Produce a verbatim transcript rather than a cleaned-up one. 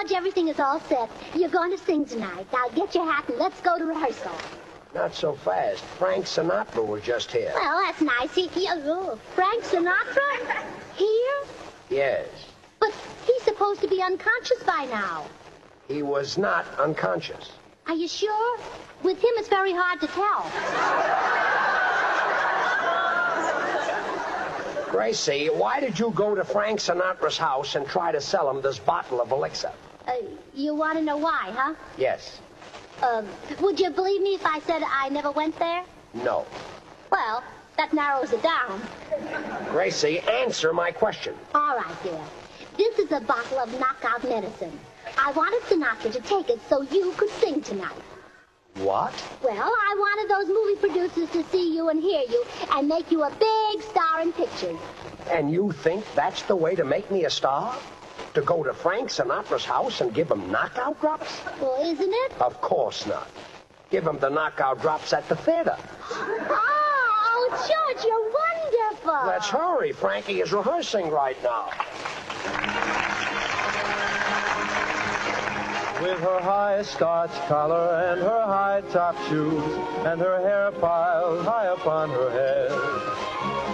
George, everything is all set. You're going to sing tonight. Now get your hat and let's go to rehearsal. Not so fast. Frank Sinatra was just here. Well, that's nice. He, he, oh, Frank Sinatra? Here? Yes. But he's supposed to be unconscious by now. He was not unconscious. Are you sure? With him, it's very hard to tell. Gracie, why did you go to Frank Sinatra's house and try to sell him this bottle of elixir? Uh, you want to know why, huh? Yes. Uh, would you believe me if I said I never went there? No. Well, that narrows it down. Gracie, answer my question. All right, dear. This is a bottle of knockout medicine. I wanted Sinatra to take it so you could sing tonight. What? Well, I wanted those movie producers to see you and hear you and make you a big star in pictures. And you think that's the way to make me a star? To go to Frank Sinatra's house and give him knockout drops? Well, isn't it? Of course not. Give him the knockout drops at the theater. Oh, George, you're wonderful. Let's hurry. Frankie is rehearsing right now. With her high starch collar and her high top shoes and her hair piled high upon her head,